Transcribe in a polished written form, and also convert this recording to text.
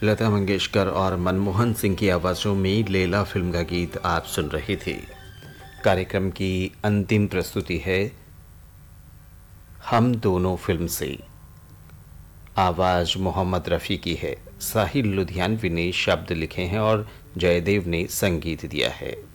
लता मंगेशकर और मनमोहन सिंह की आवाज़ों में लैला फिल्म का गीत आप सुन रहे थे। कार्यक्रम की अंतिम प्रस्तुति है हम दोनों फिल्म से। आवाज़ मोहम्मद रफ़ी की है। साहिल लुधियानवी ने शब्द लिखे हैं और जयदेव ने संगीत दिया है।